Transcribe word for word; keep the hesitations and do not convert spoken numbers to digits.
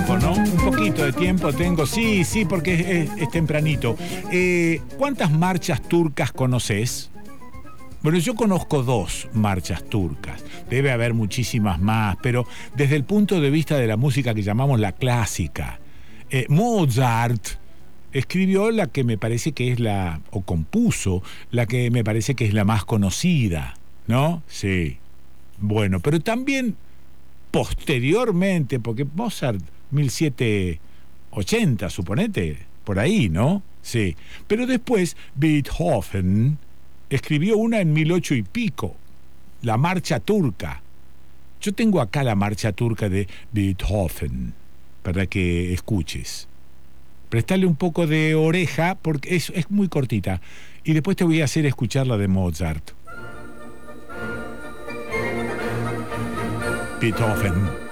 tiempo, ¿no? Un poquito de tiempo tengo. Sí, sí, porque es, es, es tempranito. Eh, ¿Cuántas marchas turcas conoces? Bueno, yo conozco dos marchas turcas. Debe haber muchísimas más, pero desde el punto de vista de la música que llamamos la clásica, eh, Mozart escribió la que me parece que es la, o compuso, la que me parece que es la más conocida, ¿no? Sí. Bueno, pero también posteriormente, porque Mozart, mil setecientos ochenta, suponete, por ahí, ¿no? Sí. Pero después, Beethoven escribió una en mil ocho y pico, la marcha turca. Yo tengo acá la marcha turca de Beethoven, para que escuches. Prestale un poco de oreja, porque es, es muy cortita. Y después te voy a hacer escuchar la de Mozart. Beethoven.